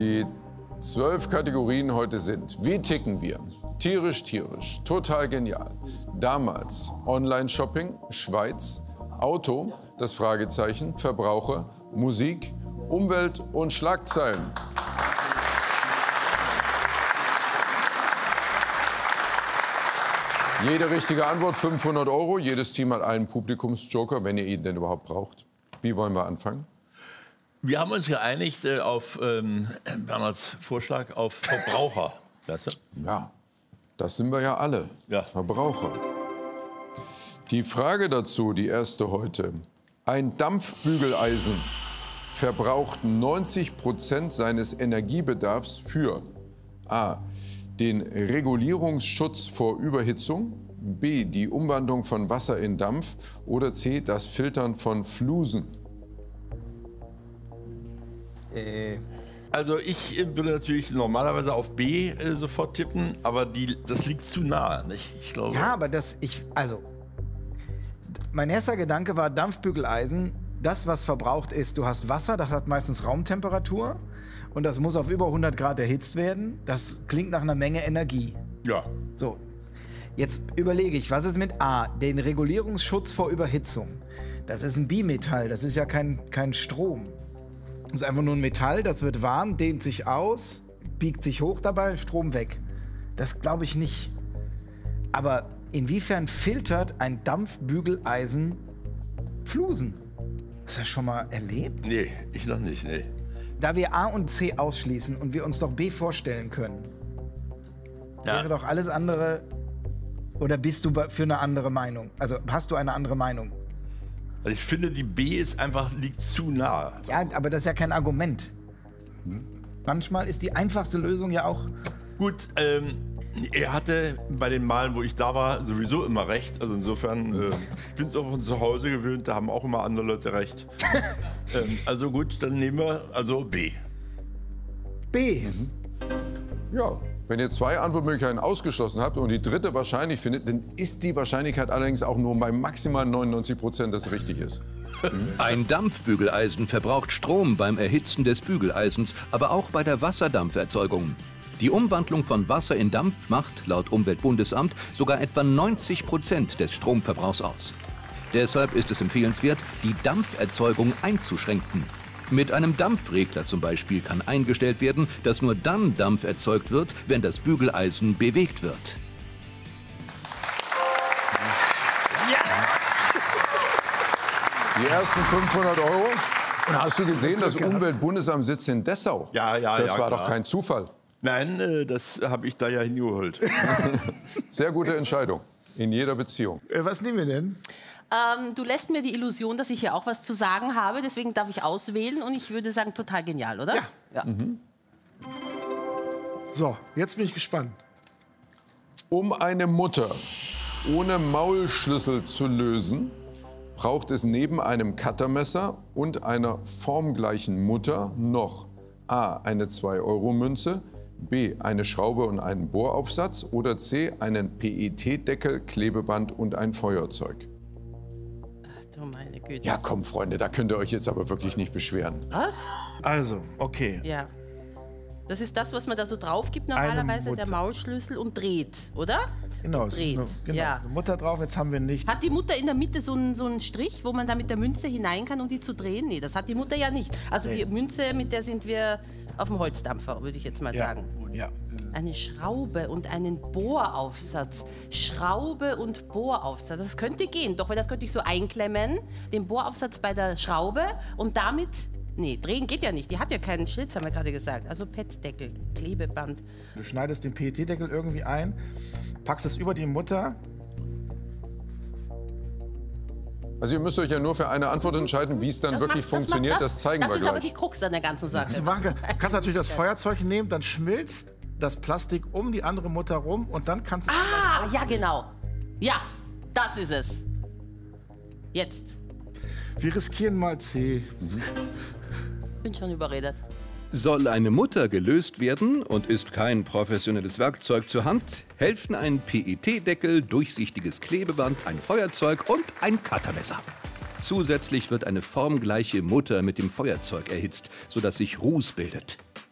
Die 12 Kategorien heute sind: Wie ticken wir? Tierisch, tierisch, total genial. Damals Online-Shopping, Schweiz, Auto, das Fragezeichen, Verbraucher, Musik, Umwelt und Schlagzeilen. Jede richtige Antwort 500 €. Jedes Team hat einen Publikumsjoker, wenn ihr ihn denn überhaupt braucht. Wie wollen wir anfangen? Wir haben uns geeinigt auf Bernhards Vorschlag auf Verbraucher. Weißt du? Ja, das sind wir ja alle. Ja. Verbraucher. Die Frage dazu, die erste heute. Ein Dampfbügeleisen verbraucht 90% seines Energiebedarfs für A. den Regulierungsschutz vor Überhitzung, B. die Umwandlung von Wasser in Dampf oder C. das Filtern von Flusen. Also ich würde natürlich normalerweise auf B sofort tippen, aber das liegt zu nah, nicht? Ich glaube. Ja, aber mein erster Gedanke war Dampfbügeleisen. Das, was verbraucht ist, du hast Wasser, das hat meistens Raumtemperatur und das muss auf über 100 Grad erhitzt werden. Das klingt nach einer Menge Energie. Ja. So, jetzt überlege ich, was ist mit A, den Regulierungsschutz vor Überhitzung? Das ist ein Bimetall, das ist ja kein Strom. Das ist einfach nur ein Metall, das wird warm, dehnt sich aus, biegt sich hoch dabei, Strom weg. Das glaube ich nicht. Aber inwiefern filtert ein Dampfbügeleisen Flusen? Hast du das schon mal erlebt? Nee, ich noch nicht, nee. Da wir A und C ausschließen und wir uns doch B vorstellen können, wäre doch alles andere... Oder bist du für eine andere Meinung? Also hast du eine andere Meinung? Also ich finde, die B liegt zu nah. Ja, aber das ist ja kein Argument. Manchmal ist die einfachste Lösung ja auch... Gut, er hatte bei den Malen, wo ich da war, sowieso immer recht. Also insofern, ich bin es auch von zu Hause gewöhnt, da haben auch immer andere Leute recht. Also gut, dann nehmen wir also B. B. Ja, wenn ihr 2 Antwortmöglichkeiten ausgeschlossen habt und die dritte wahrscheinlich findet, dann ist die Wahrscheinlichkeit allerdings auch nur bei maximal 99%, dass es richtig ist. Ein Dampfbügeleisen verbraucht Strom beim Erhitzen des Bügeleisens, aber auch bei der Wasserdampferzeugung. Die Umwandlung von Wasser in Dampf macht, laut Umweltbundesamt, sogar etwa 90% des Stromverbrauchs aus. Deshalb ist es empfehlenswert, die Dampferzeugung einzuschränken. Mit einem Dampfregler zum Beispiel kann eingestellt werden, dass nur dann Dampf erzeugt wird, wenn das Bügeleisen bewegt wird. Die ersten 500 €. Und hast du gesehen, das Umweltbundesamt sitzt in Dessau? Ja, Das war klar. doch kein Zufall. Nein, das habe ich da ja hingeholt. Sehr gute Entscheidung in jeder Beziehung. Was nehmen wir denn? Du lässt mir die Illusion, dass ich hier auch was zu sagen habe. Deswegen darf ich auswählen. Und ich würde sagen, total genial, oder? Ja. So, jetzt bin ich gespannt. Um eine Mutter ohne Maulschlüssel zu lösen, braucht es neben einem Cuttermesser und einer formgleichen Mutter noch A. eine 2-Euro-Münze, B. eine Schraube und einen Bohraufsatz oder C. einen PET-Deckel, Klebeband und ein Feuerzeug. Ach du meine Güte. Ja, komm, Freunde, da könnt ihr euch jetzt aber wirklich nicht beschweren. Was? Also, okay. Ja. Das ist das, was man da so drauf gibt normalerweise, der Maulschlüssel und dreht, oder? Genau, Und dreht. Ja. Ist eine Mutter drauf, jetzt haben wir nicht. Hat die Mutter in der Mitte so einen Strich, wo man da mit der Münze hinein kann, um die zu drehen? Nee, das hat die Mutter ja nicht. Also die Münze, mit der sind wir auf dem Holzdampfer, würde ich jetzt mal sagen. Ja. Eine Schraube und einen Bohraufsatz. Schraube und Bohraufsatz. Das könnte gehen, doch, weil das könnte ich so einklemmen, den Bohraufsatz bei der Schraube und damit... Nee, drehen geht ja nicht. Die hat ja keinen Schlitz, haben wir gerade gesagt. Also PET-Deckel, Klebeband. Du schneidest den PET-Deckel irgendwie ein, packst es über die Mutter. Also ihr müsst euch ja nur für eine Antwort entscheiden, wie es dann wirklich funktioniert. Das zeigen wir gleich. Das ist aber die gleich. Krux an der ganzen Sache. Du kannst natürlich das Feuerzeug nehmen, dann schmilzt das Plastik um die andere Mutter rum und dann kannst du... Ah, ja genau. Ja, das ist es. Jetzt. Wir riskieren mal C. Bin schon überredet. Soll eine Mutter gelöst werden und ist kein professionelles Werkzeug zur Hand, helfen ein PET-Deckel, durchsichtiges Klebeband, ein Feuerzeug und ein Cuttermesser. Zusätzlich wird eine formgleiche Mutter mit dem Feuerzeug erhitzt, sodass sich Ruß bildet.